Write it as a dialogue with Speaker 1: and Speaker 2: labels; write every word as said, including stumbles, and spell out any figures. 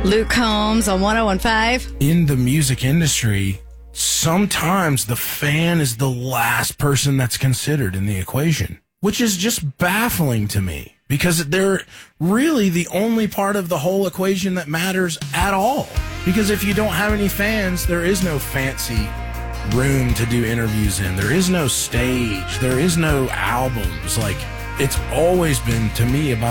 Speaker 1: Luke Combs on one oh one five.
Speaker 2: In the music industry, sometimes the fan is the last person that's considered in the equation, which is just baffling to me because they're really the only part of the whole equation that matters at all. Because if you don't have any fans, there is no fancy room to do interviews in. There is no stage. There is no albums. Like, it's always been, to me, about